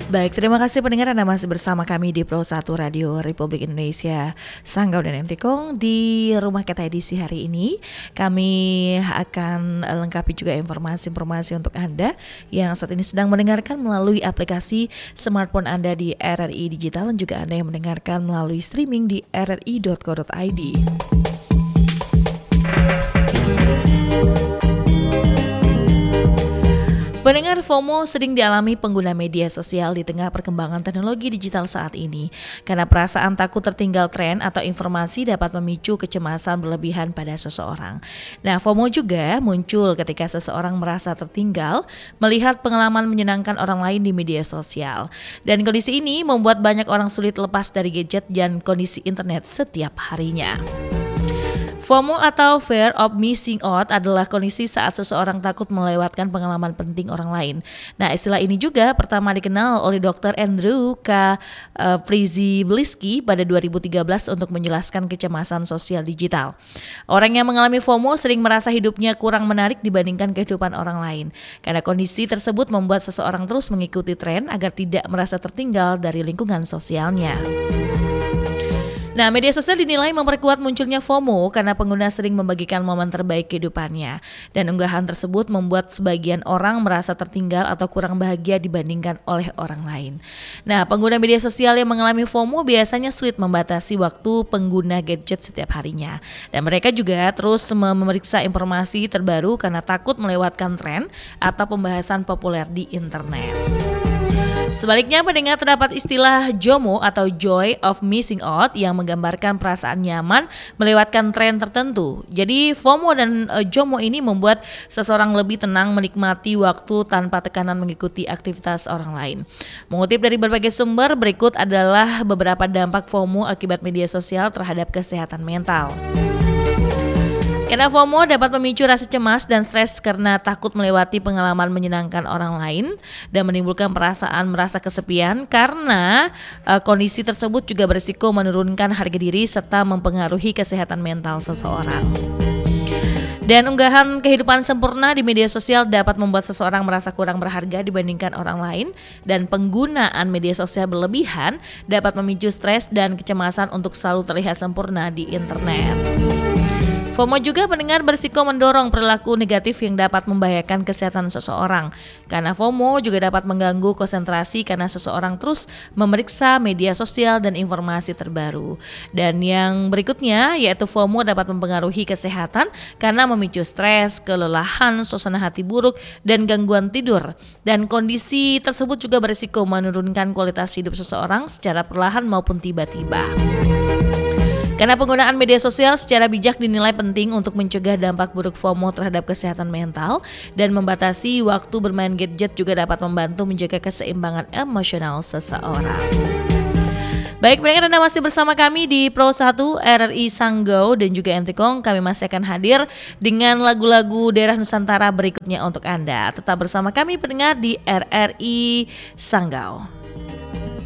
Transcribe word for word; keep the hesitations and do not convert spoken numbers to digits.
Baik, terima kasih pendengar Anda masih bersama kami di Pro satu Radio Republik Indonesia Sanggau dan Entikong. Di Rumah Kita edisi hari ini kami akan lengkapi juga informasi-informasi untuk Anda yang saat ini sedang mendengarkan melalui aplikasi smartphone Anda di R R I Digital dan juga Anda yang mendengarkan melalui streaming di r r i dot co dot i d. Pendengar, FOMO sering dialami pengguna media sosial di tengah perkembangan teknologi digital saat ini. Karena perasaan takut tertinggal tren atau informasi dapat memicu kecemasan berlebihan pada seseorang. Nah, FOMO juga muncul ketika seseorang merasa tertinggal melihat pengalaman menyenangkan orang lain di media sosial. Dan kondisi ini membuat banyak orang sulit lepas dari gadget dan kondisi internet setiap harinya. FOMO atau Fear of Missing Out adalah kondisi saat seseorang takut melewatkan pengalaman penting orang lain. Nah, istilah ini juga pertama dikenal oleh dokter Andrew K. Przewiecki pada dua ribu tiga belas untuk menjelaskan kecemasan sosial digital. Orang yang mengalami FOMO sering merasa hidupnya kurang menarik dibandingkan kehidupan orang lain. Karena kondisi tersebut membuat seseorang terus mengikuti tren agar tidak merasa tertinggal dari lingkungan sosialnya. Nah, media sosial dinilai memperkuat munculnya FOMO karena pengguna sering membagikan momen terbaik kehidupannya. Dan unggahan tersebut membuat sebagian orang merasa tertinggal atau kurang bahagia dibandingkan oleh orang lain. Nah, pengguna media sosial yang mengalami FOMO biasanya sulit membatasi waktu pengguna gadget setiap harinya. Dan mereka juga terus memeriksa informasi terbaru karena takut melewatkan tren atau pembahasan populer di internet. Sebaliknya, pendengar, terdapat istilah JOMO atau Joy of Missing Out yang menggambarkan perasaan nyaman melewatkan tren tertentu. Jadi FOMO dan uh, JOMO ini membuat seseorang lebih tenang menikmati waktu tanpa tekanan mengikuti aktivitas orang lain. Mengutip dari berbagai sumber, berikut adalah beberapa dampak FOMO akibat media sosial terhadap kesehatan mental. Karena FOMO dapat memicu rasa cemas dan stres karena takut melewati pengalaman menyenangkan orang lain dan menimbulkan perasaan merasa kesepian karena uh, kondisi tersebut juga berisiko menurunkan harga diri serta mempengaruhi kesehatan mental seseorang. Dan unggahan kehidupan sempurna di media sosial dapat membuat seseorang merasa kurang berharga dibandingkan orang lain, dan penggunaan media sosial berlebihan dapat memicu stres dan kecemasan untuk selalu terlihat sempurna di internet. FOMO juga pendengar berisiko mendorong perilaku negatif yang dapat membahayakan kesehatan seseorang. Karena FOMO juga dapat mengganggu konsentrasi karena seseorang terus memeriksa media sosial dan informasi terbaru. Dan yang berikutnya yaitu FOMO dapat mempengaruhi kesehatan karena memicu stres, kelelahan, suasana hati buruk, dan gangguan tidur. Dan kondisi tersebut juga berisiko menurunkan kualitas hidup seseorang secara perlahan maupun tiba-tiba. Karena penggunaan media sosial secara bijak dinilai penting untuk mencegah dampak buruk FOMO terhadap kesehatan mental, dan membatasi waktu bermain gadget juga dapat membantu menjaga keseimbangan emosional seseorang. Baik, pendengar, Anda masih bersama kami di Pro satu R R I Sanggau dan juga Entikong. Kami masih akan hadir dengan lagu-lagu daerah Nusantara berikutnya untuk Anda. Tetap bersama kami pendengar di R R I Sanggau.